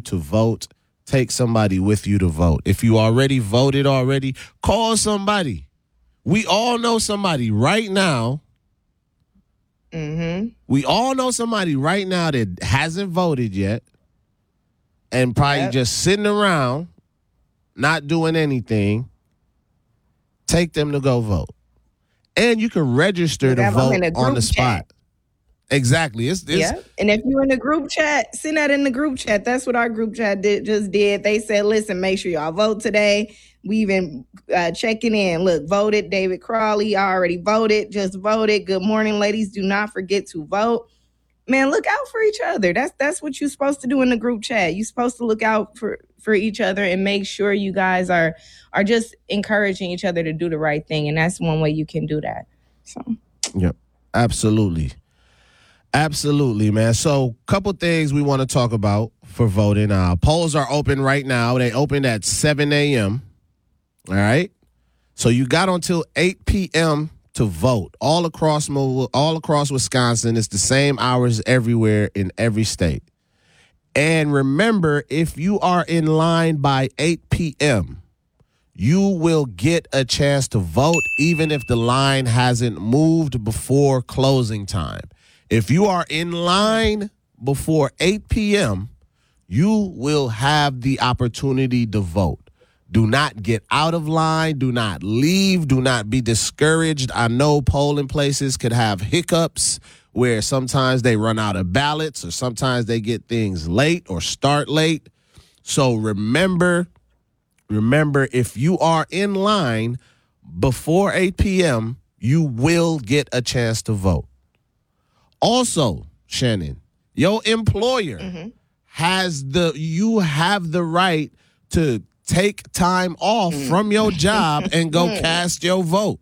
to vote, take somebody with you to vote. If you already voted call somebody. We all know somebody right now. Mm-hmm. We all know somebody right now that hasn't voted yet and probably just sitting around, not doing anything. Take them to go vote. And you can register to vote on the spot. Exactly. It's And if you're in the group chat, send that in the group chat. That's what our group chat just did. They said, listen, make sure y'all vote today. We even checking in. Look, voted. David Crawley already voted. Just voted. Good morning, ladies. Do not forget to vote. Man, look out for each other. That's what you're supposed to do in the group chat. You're supposed to look out for each other and make sure you guys are just encouraging each other to do the right thing. And that's one way you can do that. So, yep, absolutely. Absolutely, man. So, couple things we want to talk about for voting. Polls are open right now. They opened at 7 a.m. All right. So you got until 8 p.m. to vote all across Wisconsin. It's the same hours everywhere in every state. And remember, if you are in line by 8 p.m., you will get a chance to vote even if the line hasn't moved before closing time. If you are in line before 8 p.m., you will have the opportunity to vote. Do not get out of line. Do not leave. Do not be discouraged. I know polling places could have hiccups where sometimes they run out of ballots or sometimes they get things late or start late. So remember, if you are in line before 8 p.m., you will get a chance to vote. Also, Shannon, your employer you have the right to take time off from your job and go cast your vote.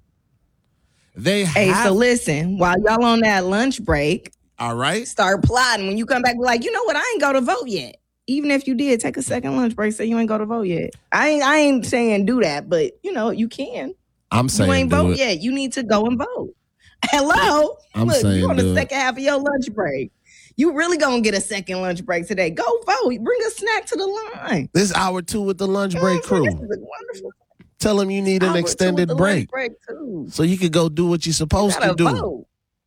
So listen, while y'all on that lunch break, all right, start plotting. When you come back, be like, you know what? I ain't go to vote yet. Even if you did take a second lunch break, say you ain't go to vote yet. I ain't saying do that, but you can. I'm saying you ain't do vote it. yet. You need to go and vote. Hello? Look, you on the second half of your lunch break. You really gonna get a second lunch break today. Go vote. Bring a snack to the line. This hour 2 with the lunch break crew. This is wonderful. Tell them you need an extended break. So you could go do what you're supposed to do. Vote.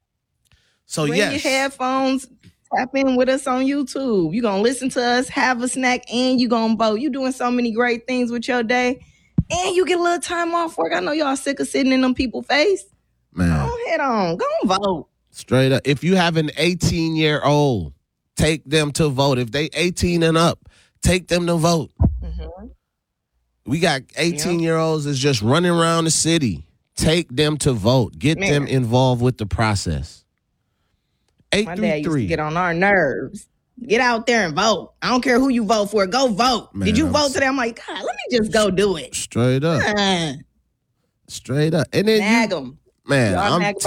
So Bring your headphones. Tap in with us on YouTube. You're going to listen to us, have a snack, and you're going to vote. You're doing so many great things with your day. And you get a little time off work. I know y'all sick of sitting in them people's face. Man. Go head on. Go and vote. Straight up. If you have an 18-year-old, take them to vote. If they 18 and up, take them to vote. Mm-hmm. We got 18-year-olds that's just running around the city. Take them to vote. Get them involved with the process. My dad used to get on our nerves. Get out there and vote. I don't care who you vote for. Go vote. Man, did you vote today? I'm like, God, let me just go do it. Straight up. Straight up. And then nag them. Man, I'm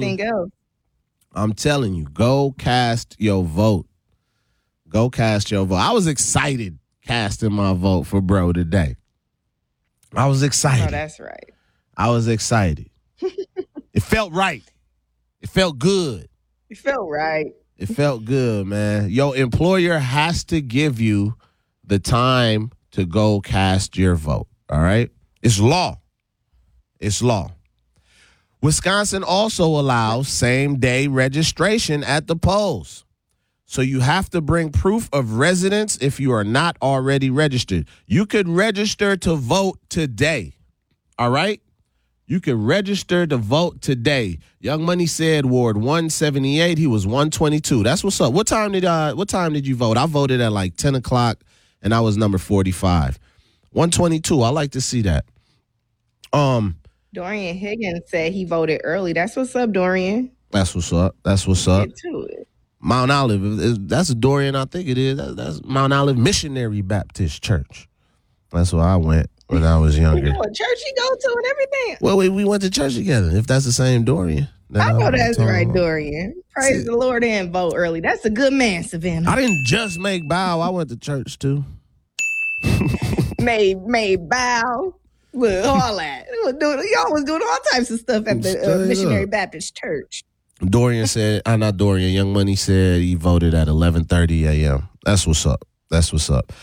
telling you, go cast your vote. Go cast your vote. I was excited casting my vote for bro today. I was excited. Oh, that's right. I was excited. It felt right. It felt good. It felt right. It felt good, man. Your employer has to give you the time to go cast your vote, all right? It's law. It's law. Wisconsin also allows same-day registration at the polls. So you have to bring proof of residence if you are not already registered. You could register to vote today, all right? You can register to vote today. Young Money said Ward 178. He was 122. That's what's up. What time did you vote? I voted at like 10 o'clock, and I was number 45. 122. I like to see that. Dorian Higgins said he voted early. That's what's up, Dorian. That's what's up. That's what's up. Get to it. Mount Olive. That's a Dorian, I think it is. That's Mount Olive Missionary Baptist Church. That's where I went when I was younger. What church you go to and everything? Well, we went to church together. If that's the same Dorian. I know that's right, Dorian. Praise the Lord and vote early. That's a good man, Savannah. I didn't just make bow. I went to church too. made bow. Look, all that. Y'all was doing all types of stuff at the Missionary Baptist Church. Dorian said, not Dorian, Young Money said he voted at 11:30 a.m. That's what's up. That's what's up.